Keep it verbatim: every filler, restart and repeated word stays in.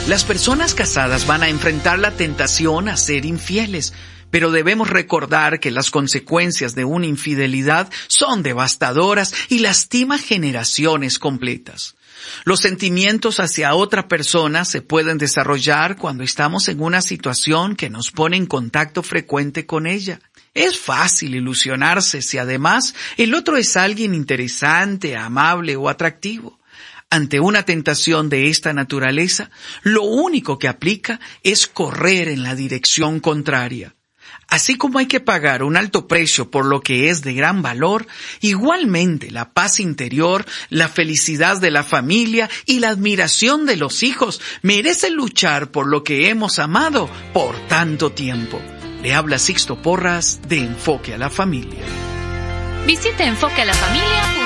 Las personas casadas van a enfrentar la tentación a ser infieles, pero debemos recordar que las consecuencias de una infidelidad son devastadoras y lastiman generaciones completas. Los sentimientos hacia otra persona se pueden desarrollar cuando estamos en una situación que nos pone en contacto frecuente con ella. Es fácil ilusionarse si además el otro es alguien interesante, amable o atractivo. Ante una tentación de esta naturaleza, lo único que aplica es correr en la dirección contraria. Así como hay que pagar un alto precio por lo que es de gran valor, igualmente la paz interior, la felicidad de la familia y la admiración de los hijos merecen luchar por lo que hemos amado por tanto tiempo. Le habla Sixto Porras de Enfoque a la Familia. Visite enfoque a la familia punto com.